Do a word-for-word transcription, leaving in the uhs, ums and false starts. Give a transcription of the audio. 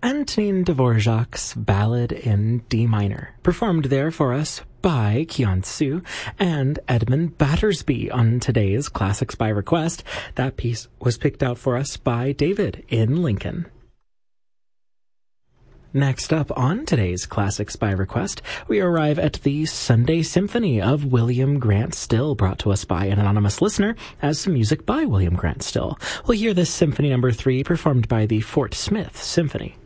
Antonin Dvorak's Ballad in D minor, performed there for us by Kyunsu and Edmund Battersby on today's Classics by Request. That piece was picked out for us by David in Lincoln. Next up on today's Classics by Request, we arrive at the Sunday Symphony of William Grant Still, brought to us by an anonymous listener as some music by William Grant Still. We'll hear this Symphony number three performed by the Fort Smith Symphony.